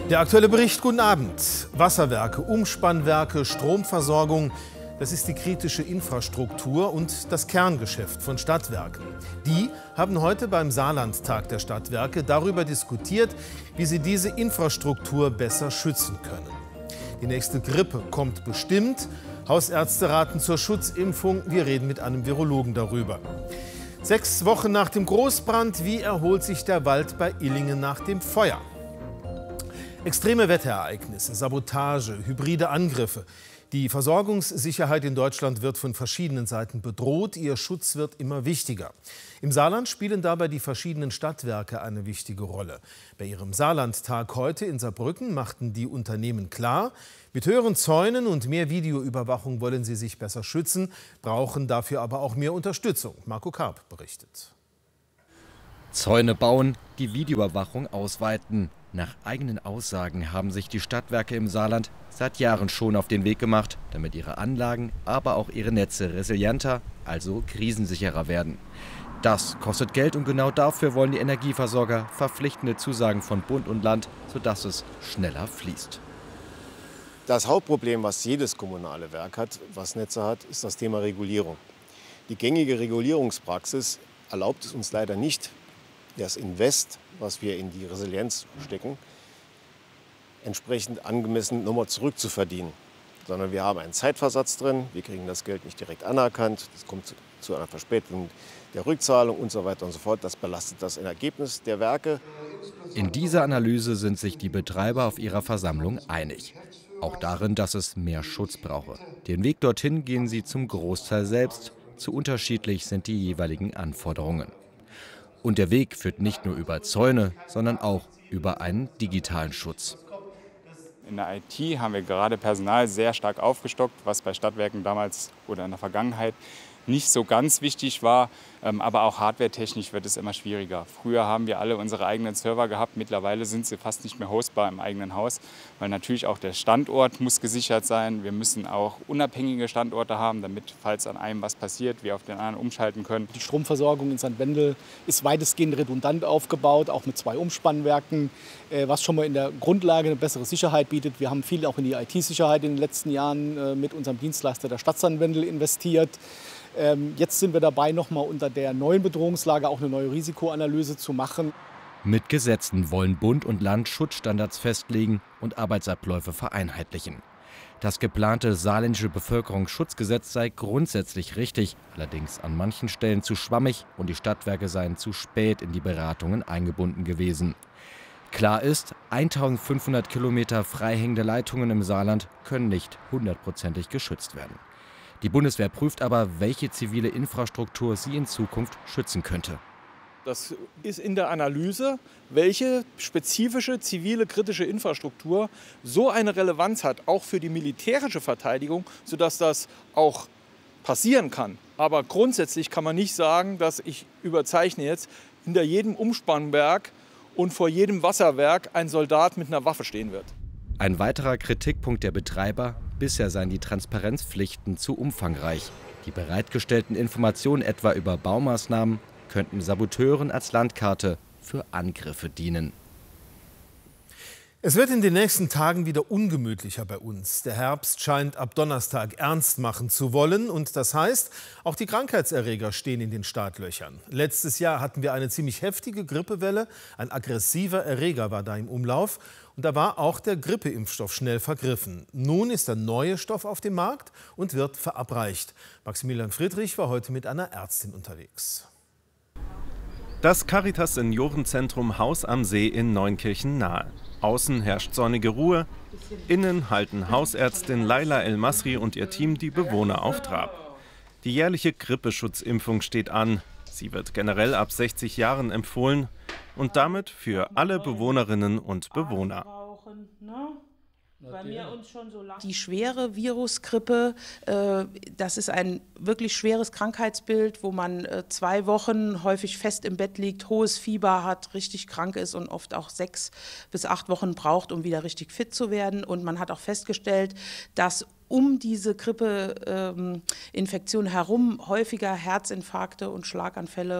Der aktuelle Bericht, guten Abend. Wasserwerke, Umspannwerke, Stromversorgung, das ist die kritische Infrastruktur und das Kerngeschäft von Stadtwerken. Die haben heute beim Saarlandtag der Stadtwerke darüber diskutiert, wie sie diese Infrastruktur besser schützen können. Die nächste Grippe kommt bestimmt. Hausärzte raten zur Schutzimpfung. Wir reden mit einem Virologen darüber. 6 Wochen nach dem Großbrand, wie erholt sich der Wald bei Illingen nach dem Feuer? Extreme Wetterereignisse, Sabotage, hybride Angriffe. Die Versorgungssicherheit in Deutschland wird von verschiedenen Seiten bedroht. Ihr Schutz wird immer wichtiger. Im Saarland spielen dabei die verschiedenen Stadtwerke eine wichtige Rolle. Bei ihrem Saarlandtag heute in Saarbrücken machten die Unternehmen klar, mit höheren Zäunen und mehr Videoüberwachung wollen sie sich besser schützen, brauchen dafür aber auch mehr Unterstützung. Marco Karp berichtet. Zäune bauen, die Videoüberwachung ausweiten. Nach eigenen Aussagen haben sich die Stadtwerke im Saarland seit Jahren schon auf den Weg gemacht, damit ihre Anlagen, aber auch ihre Netze resilienter, also krisensicherer werden. Das kostet Geld und genau dafür wollen die Energieversorger verpflichtende Zusagen von Bund und Land, sodass es schneller fließt. Das Hauptproblem, was jedes kommunale Werk hat, was Netze hat, ist das Thema Regulierung. Die gängige Regulierungspraxis erlaubt es uns leider nicht, das Invest, was wir in die Resilienz stecken, entsprechend angemessen nochmal zurückzuverdienen. Sondern wir haben einen Zeitversatz drin, wir kriegen das Geld nicht direkt anerkannt, es kommt zu einer Verspätung der Rückzahlung und so weiter und so fort. Das belastet das Ergebnis der Werke. In dieser Analyse sind sich die Betreiber auf ihrer Versammlung einig. Auch darin, dass es mehr Schutz brauche. Den Weg dorthin gehen sie zum Großteil selbst. Zu unterschiedlich sind die jeweiligen Anforderungen. Und der Weg führt nicht nur über Zäune, sondern auch über einen digitalen Schutz. In der IT haben wir gerade Personal sehr stark aufgestockt, was bei Stadtwerken damals oder in der Vergangenheit nicht so ganz wichtig war. Aber auch hardwaretechnisch wird es immer schwieriger. Früher haben wir alle unsere eigenen Server gehabt. Mittlerweile sind sie fast nicht mehr hostbar im eigenen Haus, weil natürlich auch der Standort muss gesichert sein. Wir müssen auch unabhängige Standorte haben, damit, falls an einem was passiert, wir auf den anderen umschalten können. Die Stromversorgung in St. Wendel ist weitestgehend redundant aufgebaut, auch mit 2 Umspannwerken, was schon mal in der Grundlage eine bessere Sicherheit bietet. Wir haben viel auch in die IT-Sicherheit in den letzten Jahren mit unserem Dienstleister der Stadt St. Wendel investiert. Jetzt sind wir dabei, noch mal unter der neuen Bedrohungslage auch eine neue Risikoanalyse zu machen. Mit Gesetzen wollen Bund und Land Schutzstandards festlegen und Arbeitsabläufe vereinheitlichen. Das geplante saarländische Bevölkerungsschutzgesetz sei grundsätzlich richtig, allerdings an manchen Stellen zu schwammig und die Stadtwerke seien zu spät in die Beratungen eingebunden gewesen. Klar ist, 1500 Kilometer freihängende Leitungen im Saarland können nicht 100%ig geschützt werden. Die Bundeswehr prüft aber, welche zivile Infrastruktur sie in Zukunft schützen könnte. Das ist in der Analyse, welche spezifische zivile kritische Infrastruktur so eine Relevanz hat, auch für die militärische Verteidigung, sodass das auch passieren kann. Aber grundsätzlich kann man nicht sagen, dass ich überzeichne jetzt, hinter jedem Umspannwerk und vor jedem Wasserwerk ein Soldat mit einer Waffe stehen wird. Ein weiterer Kritikpunkt der Betreiber: Bisher seien die Transparenzpflichten zu umfangreich. Die bereitgestellten Informationen etwa über Baumaßnahmen könnten Saboteuren als Landkarte für Angriffe dienen. Es wird in den nächsten Tagen wieder ungemütlicher bei uns. Der Herbst scheint ab Donnerstag ernst machen zu wollen. Und das heißt, auch die Krankheitserreger stehen in den Startlöchern. Letztes Jahr hatten wir eine ziemlich heftige Grippewelle. Ein aggressiver Erreger war da im Umlauf. Und da war auch der Grippeimpfstoff schnell vergriffen. Nun ist der neue Stoff auf dem Markt und wird verabreicht. Maximilian Friedrich war heute mit einer Ärztin unterwegs. Das Caritas-Seniorenzentrum Haus am See in Neunkirchen nahe. Außen herrscht sonnige Ruhe, innen halten Hausärztin Laila El-Masri und ihr Team die Bewohner auf Trab. Die jährliche Grippeschutzimpfung steht an. Sie wird generell ab 60 Jahren empfohlen und damit für alle Bewohnerinnen und Bewohner. Die schwere Virusgrippe, das ist ein wirklich schweres Krankheitsbild, wo man 2 Wochen häufig fest im Bett liegt, hohes Fieber hat, richtig krank ist und oft auch 6 bis 8 Wochen braucht, um wieder richtig fit zu werden. Und man hat auch festgestellt, dass um diese Grippeinfektion herum häufiger Herzinfarkte und Schlaganfälle,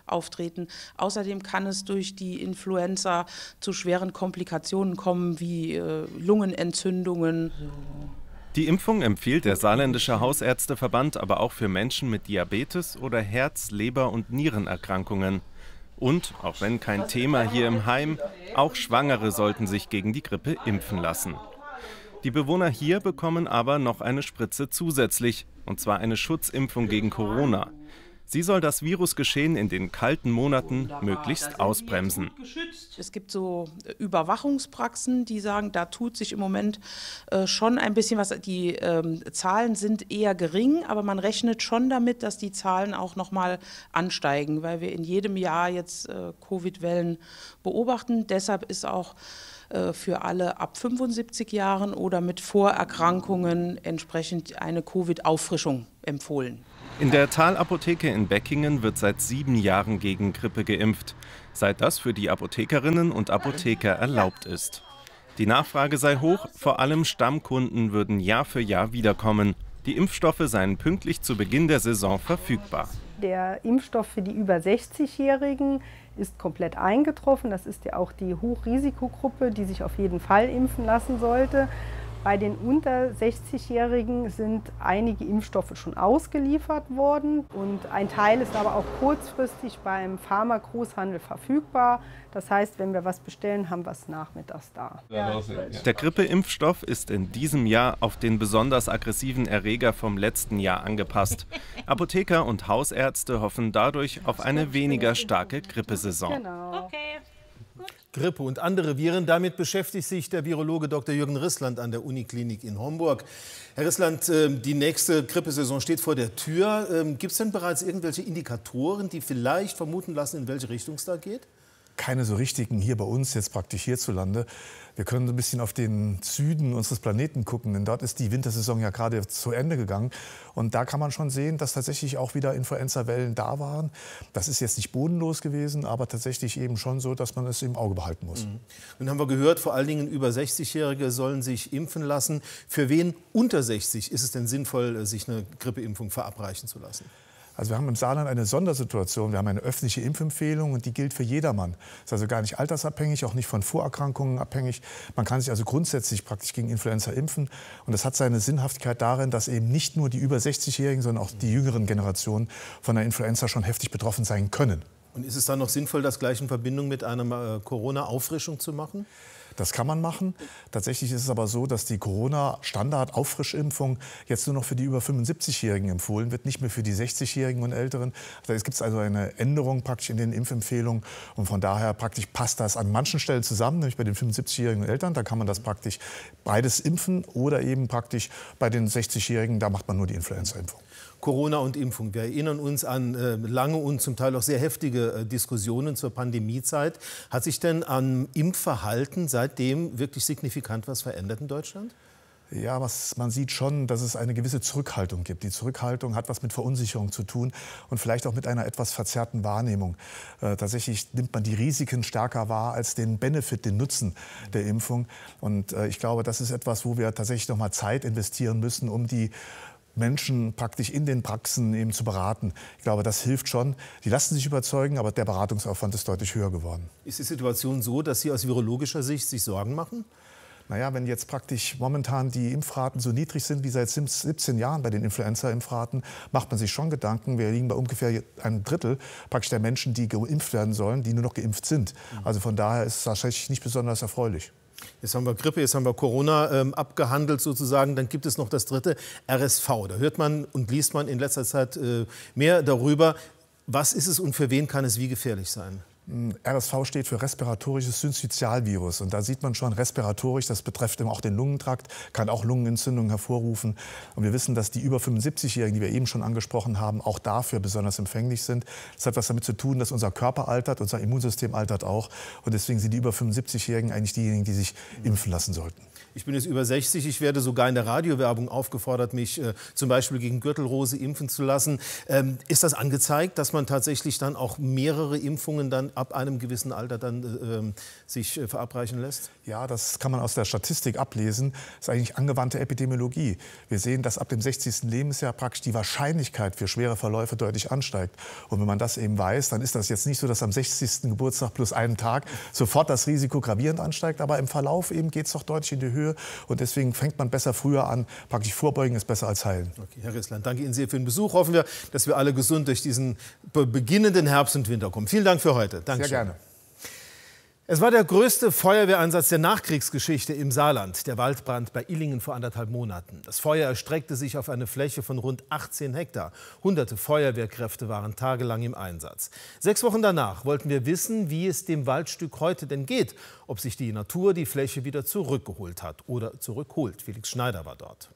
auftreten. Außerdem kann es durch die Influenza zu schweren Komplikationen kommen, wie Lungenentzündungen. Die Impfung empfiehlt der Saarländische Hausärzteverband aber auch für Menschen mit Diabetes oder Herz-, Leber- und Nierenerkrankungen. Und, auch wenn kein Thema hier im Heim, auch Schwangere sollten sich gegen die Grippe impfen lassen. Die Bewohner hier bekommen aber noch eine Spritze zusätzlich, und zwar eine Schutzimpfung gegen Corona. Sie soll das Virusgeschehen in den kalten Monaten möglichst ausbremsen. Es gibt so Überwachungspraxen, die sagen, da tut sich im Moment schon ein bisschen was. Die Zahlen sind eher gering, aber man rechnet schon damit, dass die Zahlen auch noch mal ansteigen, weil wir in jedem Jahr jetzt Covid-Wellen beobachten. Deshalb ist auch für alle ab 75 Jahren oder mit Vorerkrankungen entsprechend eine Covid-Auffrischung empfohlen. In der Thalapotheke in Beckingen wird seit 7 Jahren gegen Grippe geimpft, seit das für die Apothekerinnen und Apotheker erlaubt ist. Die Nachfrage sei hoch, vor allem Stammkunden würden Jahr für Jahr wiederkommen. Die Impfstoffe seien pünktlich zu Beginn der Saison verfügbar. Der Impfstoff für die über 60-Jährigen ist komplett eingetroffen. Das ist ja auch die Hochrisikogruppe, die sich auf jeden Fall impfen lassen sollte. Bei den unter 60-Jährigen sind einige Impfstoffe schon ausgeliefert worden und ein Teil ist aber auch kurzfristig beim Pharma-Großhandel verfügbar. Das heißt, wenn wir was bestellen, haben wir es nachmittags da. Der Grippeimpfstoff ist in diesem Jahr auf den besonders aggressiven Erreger vom letzten Jahr angepasst. Apotheker und Hausärzte hoffen dadurch auf eine weniger starke Grippesaison. Genau. Grippe und andere Viren. Damit beschäftigt sich der Virologe Dr. Jürgen Rissland an der Uniklinik in Homburg. Herr Rissland, die nächste Grippesaison steht vor der Tür. Gibt es denn bereits irgendwelche Indikatoren, die vielleicht vermuten lassen, in welche Richtung es da geht? Keine so richtigen hier bei uns, jetzt praktisch hierzulande. Wir können ein bisschen auf den Süden unseres Planeten gucken, denn dort ist die Wintersaison ja gerade zu Ende gegangen. Und da kann man schon sehen, dass tatsächlich auch wieder Influenza-Wellen da waren. Das ist jetzt nicht bodenlos gewesen, aber tatsächlich eben schon so, dass man es im Auge behalten muss. Nun haben wir gehört, vor allen Dingen über 60-Jährige sollen sich impfen lassen. Für wen unter 60 ist es denn sinnvoll, sich eine Grippeimpfung verabreichen zu lassen? Also wir haben im Saarland eine Sondersituation. Wir haben eine öffentliche Impfempfehlung und die gilt für jedermann. Ist also gar nicht altersabhängig, auch nicht von Vorerkrankungen abhängig. Man kann sich also grundsätzlich praktisch gegen Influenza impfen. Und das hat seine Sinnhaftigkeit darin, dass eben nicht nur die über 60-Jährigen, sondern auch die jüngeren Generationen von der Influenza schon heftig betroffen sein können. Und ist es dann noch sinnvoll, das gleich in Verbindung mit einer Corona-Auffrischung zu machen? Das kann man machen. Tatsächlich ist es aber so, dass die Corona-Standard-Auffrischimpfung jetzt nur noch für die über 75-Jährigen empfohlen wird, nicht mehr für die 60-Jährigen und Älteren. Es gibt also eine Änderung praktisch in den Impfempfehlungen und von daher praktisch passt das an manchen Stellen zusammen, nämlich bei den 75-Jährigen und Eltern. Da kann man das praktisch beides impfen oder eben praktisch bei den 60-Jährigen, da macht man nur die Influenza-Impfung. Corona und Impfung. Wir erinnern uns an lange und zum Teil auch sehr heftige Diskussionen zur Pandemiezeit. Hat sich denn am Impfverhalten seitdem wirklich signifikant was verändert in Deutschland? Ja, man sieht schon, dass es eine gewisse Zurückhaltung gibt. Die Zurückhaltung hat was mit Verunsicherung zu tun und vielleicht auch mit einer etwas verzerrten Wahrnehmung. Tatsächlich nimmt man die Risiken stärker wahr als den Benefit, den Nutzen der Impfung. Und ich glaube, das ist etwas, wo wir tatsächlich noch mal Zeit investieren müssen, um die Menschen praktisch in den Praxen eben zu beraten. Ich glaube, das hilft schon. Die lassen sich überzeugen, aber der Beratungsaufwand ist deutlich höher geworden. Ist die Situation so, dass Sie aus virologischer Sicht sich Sorgen machen? Naja, wenn jetzt praktisch momentan die Impfraten so niedrig sind wie seit 17 Jahren bei den Influenza-Impfraten, macht man sich schon Gedanken. Wir liegen bei ungefähr einem Drittel praktisch der Menschen, die geimpft werden sollen, die nur noch geimpft sind. Also von daher ist es tatsächlich nicht besonders erfreulich. Jetzt haben wir Grippe, jetzt haben wir Corona abgehandelt sozusagen. Dann gibt es noch das dritte, RSV. Da hört man und liest man in letzter Zeit mehr darüber. Was ist es und für wen kann es wie gefährlich sein? RSV steht für respiratorisches Syncytialvirus. Und da sieht man schon respiratorisch, das betrifft auch den Lungentrakt, kann auch Lungenentzündungen hervorrufen. Und wir wissen, dass die über 75-Jährigen, die wir eben schon angesprochen haben, auch dafür besonders empfänglich sind. Das hat was damit zu tun, dass unser Körper altert, unser Immunsystem altert auch. Und deswegen sind die über 75-Jährigen eigentlich diejenigen, die sich impfen lassen sollten. Ich bin jetzt über 60, ich werde sogar in der Radiowerbung aufgefordert, mich zum Beispiel gegen Gürtelrose impfen zu lassen. Ist das angezeigt, dass man tatsächlich dann auch mehrere Impfungen dann ab einem gewissen Alter dann sich verabreichen lässt? Ja, das kann man aus der Statistik ablesen. Das ist eigentlich angewandte Epidemiologie. Wir sehen, dass ab dem 60. Lebensjahr praktisch die Wahrscheinlichkeit für schwere Verläufe deutlich ansteigt. Und wenn man das eben weiß, dann ist das jetzt nicht so, dass am 60. Geburtstag plus einen Tag sofort das Risiko gravierend ansteigt, aber im Verlauf eben geht es doch deutlich in die Höhe. Und deswegen fängt man besser früher an. Praktisch vorbeugen ist besser als heilen. Okay, Herr Rissland, danke Ihnen sehr für den Besuch. Hoffen wir, dass wir alle gesund durch diesen beginnenden Herbst und Winter kommen. Vielen Dank für heute. Dankeschön. Sehr gerne. Es war der größte Feuerwehreinsatz der Nachkriegsgeschichte im Saarland, der Waldbrand bei Illingen vor 1,5 Monaten. Das Feuer erstreckte sich auf eine Fläche von rund 18 Hektar. Hunderte Feuerwehrkräfte waren tagelang im Einsatz. 6 Wochen danach wollten wir wissen, wie es dem Waldstück heute denn geht, ob sich die Natur die Fläche wieder zurückgeholt hat oder zurückholt. Felix Schneider war dort.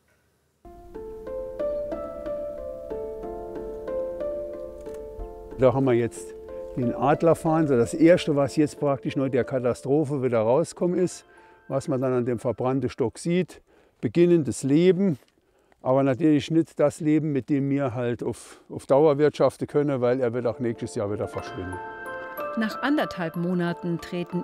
Da haben wir jetzt den Adlerfarn, so das Erste, was jetzt praktisch nach der Katastrophe wieder rauskommen ist, was man dann an dem verbrannten Stock sieht. Beginnendes Leben, aber natürlich nicht das Leben, mit dem wir halt auf Dauer wirtschaften können, weil er wird auch nächstes Jahr wieder verschwinden. Nach 1,5 Monaten treten